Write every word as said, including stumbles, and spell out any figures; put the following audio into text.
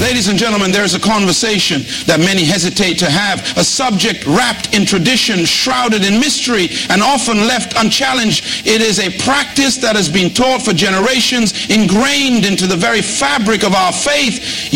Ladies and gentlemen, there is a conversation that many hesitate to have, a subject wrapped in tradition, shrouded in mystery, and often left unchallenged. It is a practice that has been taught for generations, ingrained into the very fabric of our faith.